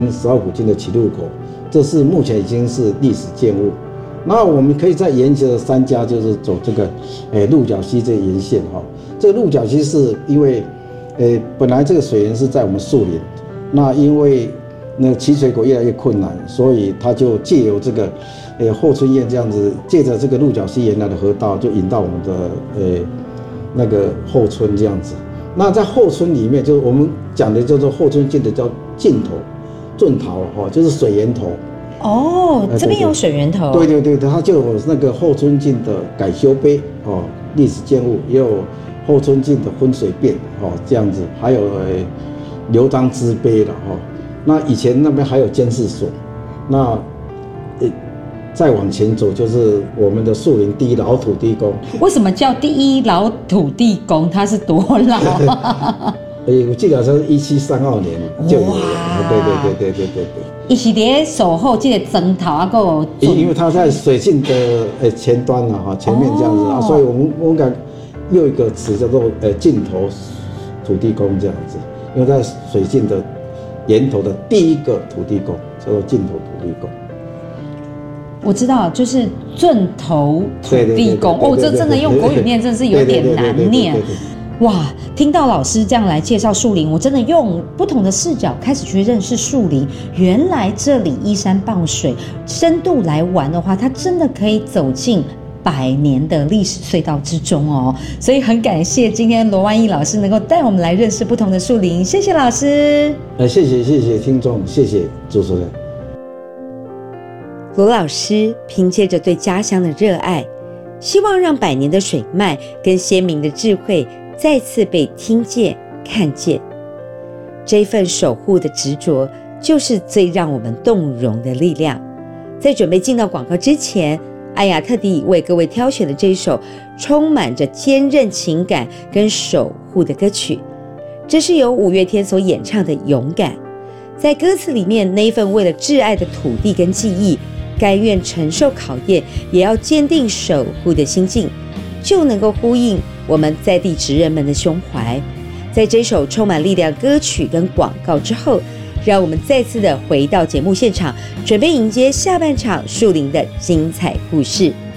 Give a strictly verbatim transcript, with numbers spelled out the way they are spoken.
十号古径的起入口，这是目前已经是历史建物。那我们可以在沿着三家，就是走这个，诶鹿角溪这沿线哈。这个鹿角溪是因为，诶本来这个水源是在我们树林，那因为那起水口越来越困难，所以他就借由这个，诶后春堰这样子，借着这个鹿角溪沿来的河道，就引到我们的诶那个后春这样子。那在后春里面，就是我们讲的叫做后春径的叫径头、圳头哈，就是水源头。 哦，这边有水源头。 对对对对，它就有那个后春径的改修碑哦，历史建物，也有后春径的分水便哦，这样子，还有呃刘璋之碑了哈。那以前那边还有监视所，那呃再往前走就是我们的树林第一老土地公。 为什么叫第一老土地公？他是多老？ 诶，我记得是一七三二年就有了，对对对对对对对。 伊是在守候这个针头啊，个因因为它在水径的诶前端啊，哈前面这样子啊，所以我们我们讲又一个词叫做诶径头土地公这样子，因为在水径的源头的第一个土地公叫做径头土地公。 我知道，就是圳头土地公哦，这真的用国语念，真的是有点难念。哇，听到老师这样来介绍树林，我真的用不同的视角开始去认识树林。原来这里依山傍水，深度来玩的话，它真的可以走进百年的历史隧道之中哦。所以很感谢今天罗万义老师能够带我们来认识不同的树林，谢谢老师。 呃，谢谢谢谢听众，谢谢主持人。 罗老师凭借着对家乡的热爱，希望让百年的水脉跟先民的智慧再次被听见、看见。这份守护的执着，就是最让我们动容的力量。在准备进到广告之前，艾雅特地为各位挑选了这一首充满着坚韧情感跟守护的歌曲，这是由五月天所演唱的《勇敢》。在歌词里面，那一份为了挚爱的土地跟记忆，甘愿承受考验，也要坚定守护的心境，就能够呼应我们在地职人们的胸怀。在这首充满力量歌曲跟广告之后，让我们再次的回到节目现场，准备迎接下半场树林的精彩故事。